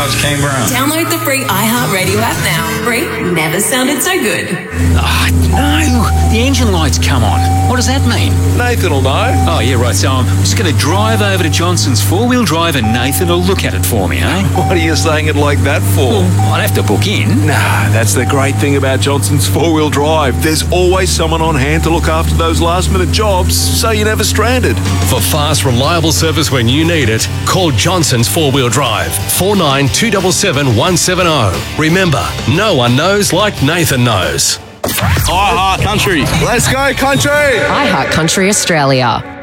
drives Canberra. Download the free iHeartRadio app now. Free never sounded so good. No, the engine light's come on. What does that mean? Nathan will know. Oh, yeah, right, so I'm just going to drive over to Johnson's four-wheel drive and Nathan will look at it for me, eh? What are you saying it like that for? I'd have to book in. Nah, that's the great thing about Johnson's four-wheel drive. There's always someone on hand to look after those last-minute jobs, so you're never stranded. For fast, reliable service when you need it, call Johnson's Four-Wheel Drive, 49 277 170. Remember, no one knows like Nathan knows. iHeart Country. Let's go, country! iHeart Country Australia.